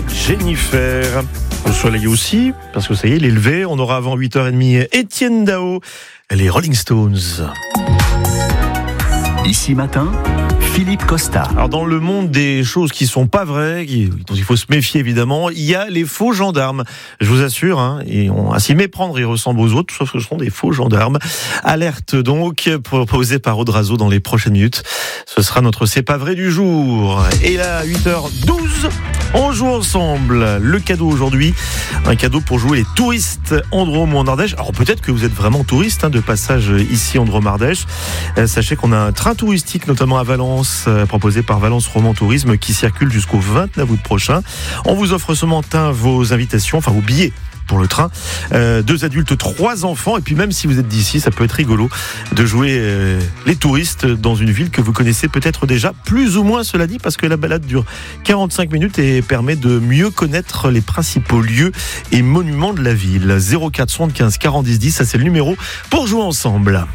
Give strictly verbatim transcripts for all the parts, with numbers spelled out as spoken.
Jennifer. Au soleil aussi, parce que ça y est, il est levé. On aura avant huit heures trente Étienne Dao, les Rolling Stones. Ici matin, Philippe Costa. Alors dans le monde des choses qui sont pas vraies, dont il faut se méfier évidemment, il y a les faux gendarmes. Je vous assure, hein, et on, à s'y méprendre, ils ressemblent aux autres, sauf que ce sont des faux gendarmes. Alerte donc, proposée par Audrazo dans les prochaines minutes. Ce sera notre C'est pas vrai du jour. Et là, à huit heures douze, on joue ensemble. Le cadeau aujourd'hui, un cadeau pour jouer les touristes en Drôme ou en Ardèche. Alors peut-être que vous êtes vraiment touriste hein, de passage ici en Drôme Ardèche. Euh, sachez qu'on a un train touristique, notamment à Valence, euh, proposé par Valence Roman Tourisme, qui circule jusqu'au vingt-neuf août prochain. On vous offre ce matin vos invitations, enfin vos billets pour le train. Euh, deux adultes, trois enfants. Et puis même si vous êtes d'ici, ça peut être rigolo de jouer euh, les touristes dans une ville que vous connaissez peut-être déjà, plus ou moins cela dit, parce que la balade dure quarante-cinq minutes et permet de mieux connaître les principaux lieux et monuments de la ville. zéro quatre soixante-quinze quarante dix dix, ça c'est le numéro pour jouer ensemble.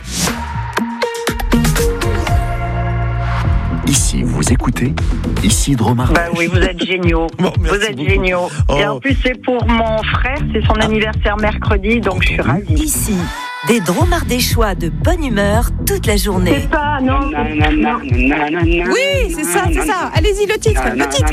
Ici, vous écoutez Ici, Drôme Ardèche. Bah oui, vous êtes géniaux. Bon, vous êtes beaucoup. géniaux. Oh. Et en plus, c'est pour mon frère, c'est son anniversaire mercredi, donc je suis ravie. Ici, des Drômes Ardéchois de bonne humeur toute la journée. C'est ça, non, c'est- non. Oui, c'est ça, c'est ça. Allez-y, le titre, le titre.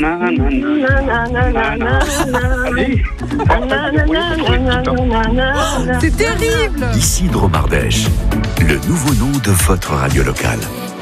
C'est terrible. Ici, Drôme Ardèche, le nouveau nom de votre radio locale.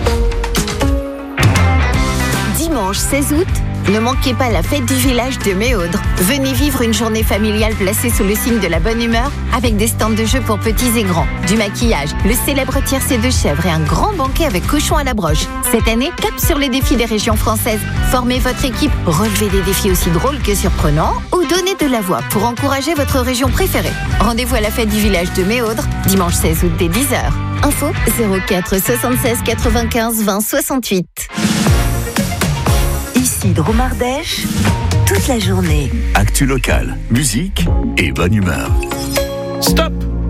Dimanche seize août, ne manquez pas la fête du village de Méaudre. Venez vivre une journée familiale placée sous le signe de la bonne humeur avec des stands de jeux pour petits et grands, du maquillage, le célèbre tiercé de chèvre et un grand banquet avec cochon à la broche. Cette année, cap sur les défis des régions françaises. Formez votre équipe, relevez des défis aussi drôles que surprenants ou donnez de la voix pour encourager votre région préférée. Rendez-vous à la fête du village de Méaudre, dimanche seize août dès dix heures. Info zéro quatre soixante-seize quatre-vingt-quinze vingt soixante-huit. Ici, Drôme Ardèche, toute la journée. Actu locale, musique et bonne humeur. Stop.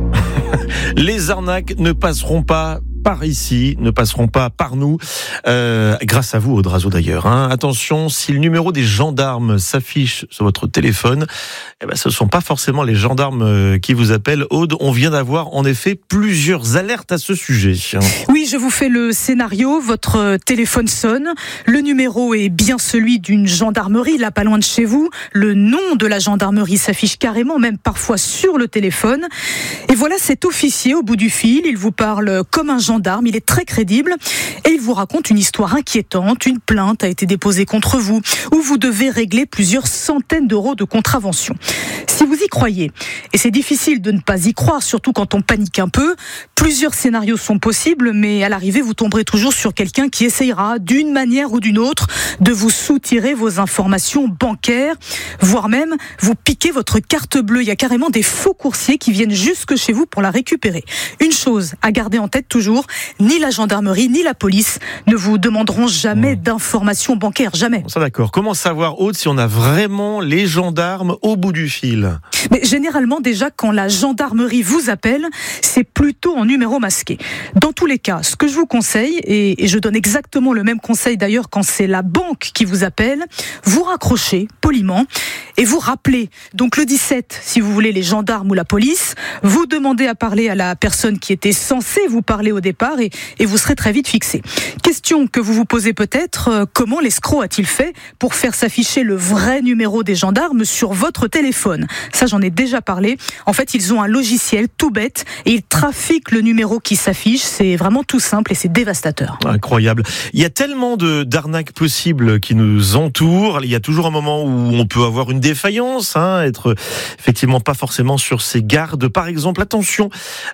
Les arnaques ne passeront pas par ici, ne passeront pas par nous, euh, grâce à vous, Audrazo d'ailleurs. Hein. Attention, si le numéro des gendarmes s'affiche sur votre téléphone, eh ben, ce ne sont pas forcément les gendarmes qui vous appellent. Aude, on vient d'avoir en effet plusieurs alertes à ce sujet. Oui, je vous fais le scénario. Votre téléphone sonne. Le numéro est bien celui d'une gendarmerie, là, pas loin de chez vous. Le nom de la gendarmerie s'affiche carrément, même parfois sur le téléphone. Et voilà cet officier au bout du fil. Il vous parle comme un gendarme. Il est très crédible et il vous raconte une histoire inquiétante. Une plainte a été déposée contre vous où vous devez régler plusieurs centaines d'euros de contravention. Si vous y croyez, et c'est difficile de ne pas y croire, surtout quand on panique un peu, plusieurs scénarios sont possibles, mais à l'arrivée, vous tomberez toujours sur quelqu'un qui essayera, d'une manière ou d'une autre, de vous soutirer vos informations bancaires, voire même vous piquer votre carte bleue. Il y a carrément des faux coursiers qui viennent jusque chez vous pour la récupérer. Une chose à garder en tête toujours, ni la gendarmerie, ni la police ne vous demanderont jamais d'informations bancaires, jamais. Ça d'accord. Comment savoir, Aude, si on a vraiment les gendarmes au bout du fil ? Mais généralement, déjà, quand la gendarmerie vous appelle, c'est plutôt en numéro masqué. Dans tous les cas, ce que je vous conseille, et, et je donne exactement le même conseil d'ailleurs quand c'est la banque qui vous appelle, vous raccrochez poliment et vous rappelez. Donc le dix-sept, si vous voulez les gendarmes ou la police, vous demandez à parler à la personne qui était censée vous parler au départ et, et vous serez très vite fixé. Question que vous vous posez peut-être, euh, comment l'escroc a-t-il fait pour faire s'afficher le vrai numéro des gendarmes sur votre téléphone ? Ça, j'en ai déjà parlé. En fait, ils ont un logiciel tout bête et ils trafiquent le numéro qui s'affiche. C'est vraiment tout simple et c'est dévastateur. Incroyable. Il y a tellement de d'arnaques possibles qui nous entourent. Il y a toujours un moment où on peut avoir une défaillance, hein, être effectivement pas forcément sur ses gardes. Par exemple, attention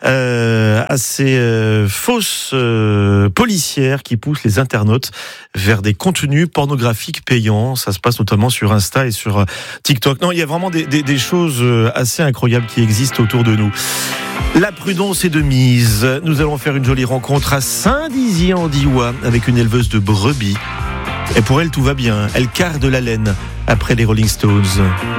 euh, à ces euh, fausses euh, policières qui poussent les internautes vers des contenus pornographiques payants. Ça se passe notamment sur Insta et sur TikTok. Non, il y a vraiment des, des, des choses assez incroyables qui existent autour de nous. La prudence est de mise. Nous allons faire une jolie rencontre à Saint-Dizier-en-Diois avec une éleveuse de brebis. Et pour elle, tout va bien. Elle carre de la laine après les Rolling Stones.